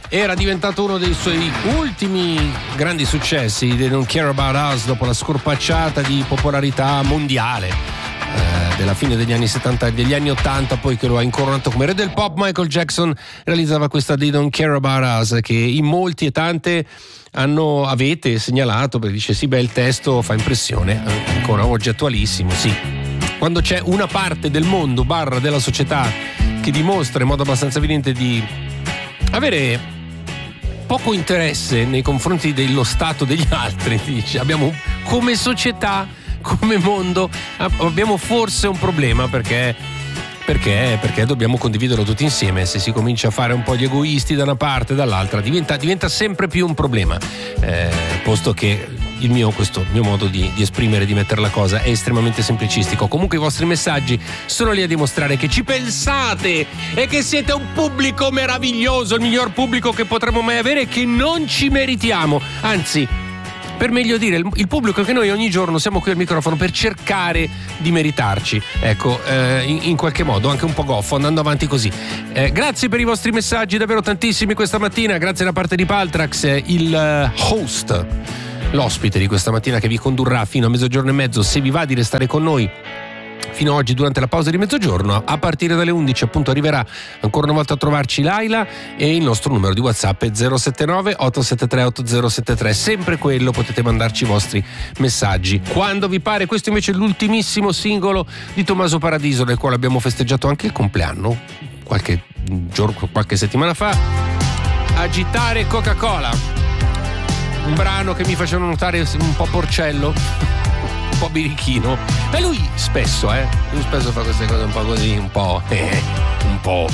era diventato uno dei suoi ultimi grandi successi, They Don't Care About Us, dopo la scorpacciata di popolarità mondiale della fine degli anni 70 e degli anni 80, poi che lo ha incoronato come re del pop. Michael Jackson realizzava questa They Don't Care About Us, che in molti e tante avete segnalato, perché dice sì, beh, il testo fa impressione, ancora oggi attualissimo. Sì, quando c'è una parte del mondo / della società che dimostra in modo abbastanza evidente di avere poco interesse nei confronti dello stato degli altri, dice, abbiamo come società, come mondo, abbiamo forse un problema, perché dobbiamo condividerlo tutti insieme. Se si comincia a fare un po' gli egoisti da una parte e dall'altra diventa sempre più un problema, posto che questo mio modo di esprimere, di mettere la cosa è estremamente semplicistico. Comunque i vostri messaggi sono lì a dimostrare che ci pensate e che siete un pubblico meraviglioso, il miglior pubblico che potremmo mai avere e che non ci meritiamo, anzi, per meglio dire, il pubblico che noi ogni giorno siamo qui al microfono per cercare di meritarci, ecco, in qualche modo, anche un po' goffo, andando avanti così. Grazie per i vostri messaggi, davvero tantissimi questa mattina. Grazie da parte di Paltrax, il host, l'ospite di questa mattina, che vi condurrà fino a 12:30, se vi va di restare con noi fino a oggi durante la pausa di mezzogiorno. A partire dalle 11 appunto arriverà ancora una volta a trovarci Laila, e il nostro numero di WhatsApp è 079 873 8073, sempre quello, potete mandarci i vostri messaggi quando vi pare. Questo invece è l'ultimissimo singolo di Tommaso Paradiso, del quale abbiamo festeggiato anche il compleanno qualche settimana fa. Agitare Coca-Cola, un brano che mi faceva notare un po' porcello, un po' birichino, e lui spesso fa queste cose un po' così, un po'